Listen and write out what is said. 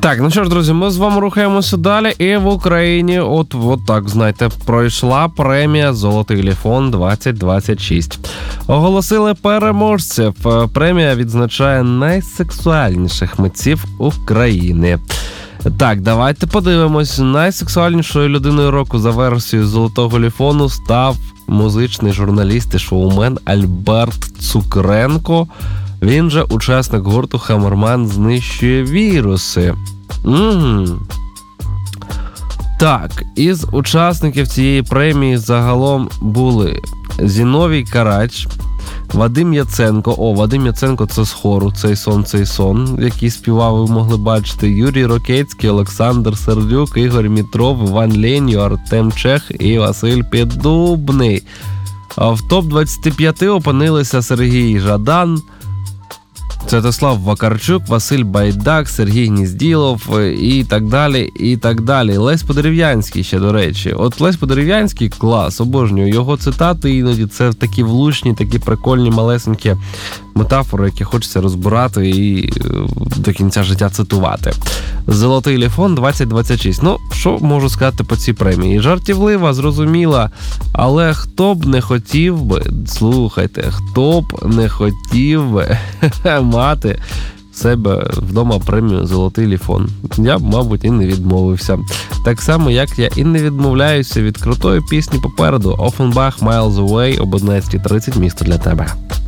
Так, ну що ж, друзі, ми з вами рухаємося далі. І в Україні, от так, знаєте, пройшла премія «Золотий Ліфон-2026». Оголосили переможців. Премія відзначає найсексуальніших митців України. Так, давайте подивимось. Найсексуальнішою людиною року за версією «Золотого Ліфону» став музичний журналіст і шоумен Альберт Цукренко. Він же учасник гурту «Хамерман знищує віруси». Так, із учасників цієї премії загалом були Зіновій Карач, Вадим Яценко. Вадим Яценко – це з хору «Цей сон», який співав, ви могли бачити, Юрій Рокецький, Олександр Сердюк, Ігор Мітров, Іван Леньо, Артем Чех і Василь Піддубний. В топ-25 опинилися Сергій Жадан, Святослав Вакарчук, Василь Байдак, Сергій Гнізділов і так далі, і так далі. Лесь Подерев'янський ще, до речі. От Лесь Подерев'янський – клас, обожнюю його цитати іноді. Це такі влучні, такі прикольні, малесенькі метафори, які хочеться розбирати і до кінця життя цитувати. «Золотий Ліфон 2026». Ну, що можу сказати по цій премії? Жартівлива, зрозуміла, але хто б не хотів би, слухайте, хто б не хотів би мати в себе вдома премію «Золотий Ліфон». Я б, мабуть, і не відмовився. Так само, як я і не відмовляюся від крутої пісні попереду. Offenbach «Miles Away» об 11:30, місто для тебе.